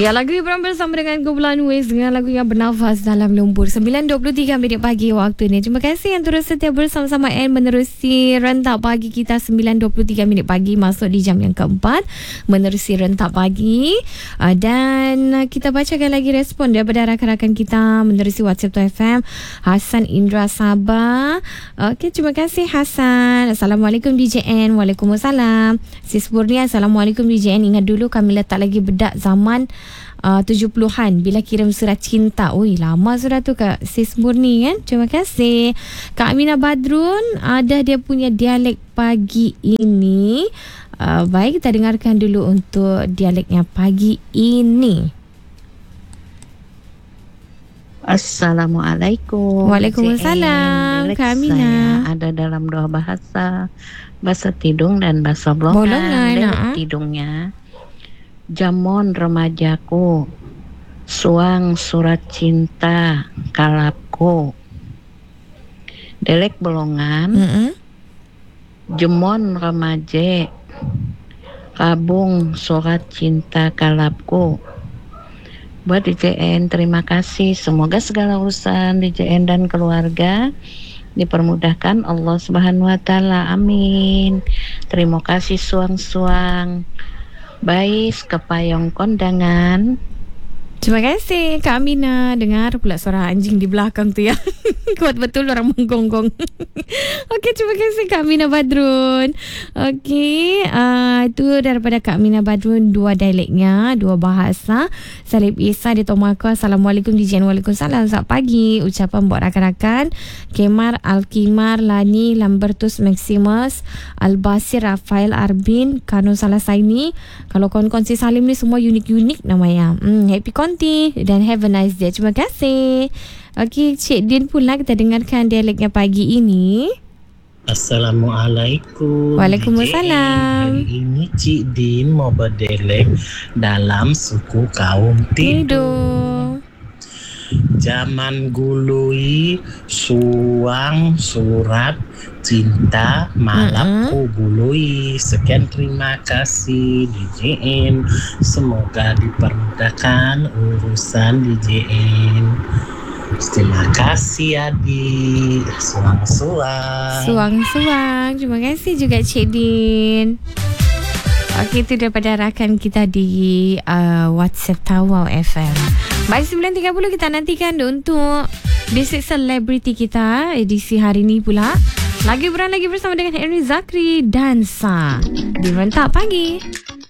Ya, lagu Ibrahim bersama dengan kumpulan Waze dengan lagu yang bernafas dalam lumpur. 9.23 minit pagi waktu ni. Terima kasih yang terus setia bersama-sama and menerusi rentak pagi kita 9.23 minit pagi masuk di jam yang keempat. Menerusi rentak pagi. Dan kita bacakan lagi respon daripada rakan-rakan kita menerusi WhatsApp tu FM. Hasan Indra Sabah. Okey, terima kasih Hasan. Assalamualaikum DJN. Waalaikumsalam. Sis Murnia, Assalamualaikum DJN. Ingat dulu kami letak lagi bedak zaman 70-an bila kirim surat cinta. Ui, lama surat tu Kak Sis Murni kan. Terima kasih. Kak Aminah Badrun ada dia punya dialek pagi ini. Baik, kita dengarkan dulu untuk dialeknya pagi ini. Assalamualaikum. Waalaikumsalam. Kak Aminah Saya ada dalam dua bahasa, bahasa Tidung dan bahasa Bolongan. Tidungnya, jamon remajaku, suang surat cinta kalapku. Delek Bolongan, jemon remaje, kabung surat cinta kalapku. Buat DJN, terima kasih. Semoga segala urusan DJN dan keluarga dipermudahkan Allah Subhanahu wa Ta'ala. Amin. Terima kasih suang-suang. Bais kepayong kondangan. Terima kasih Kak Aminah. Dengar pula suara anjing di belakang tu ya. Kuat betul orang menggonggong. Okey, terima kasih Kak Aminah Badrun. Okey, itu daripada Kak Aminah Badrun, dua dialeknya, dua bahasa. Salib Isa di Tomako. Assalamualaikum DJN. Waalaikumsalam. Selamat pagi. Ucapan buat rakan-rakan Kemar, Alkimar, Lani, Lambertus Maximus, Albasir, Rafael, Arbin, Kano Salasaini. Kalau kawan-kawan si Salim ni semua unik-unik namanya. Happy Konti dan have a nice day. Terima kasih. Okey, Cik Din pula kita dengarkan dialeknya pagi ini. Assalamualaikum. Waalaikumsalam. Hari ini Cik Din mau berdialek dalam suku kaum Tidung. Zaman gului suang surat cinta malapku gului. Sekian, terima kasih DJN. Semoga dipermudahkan urusan DJN. Terima kasih adik. Suang-suang. Suang-suang. Terima kasih juga Cik Din. Okey, itu daripada rakan kita di WhatsApp Tawau FM. Baik, 9.30 kita nantikan untuk Basic Celebrity kita edisi hari ini pula. Lagi bersama dengan Henry Zakri Dansa di Rentak Pagi.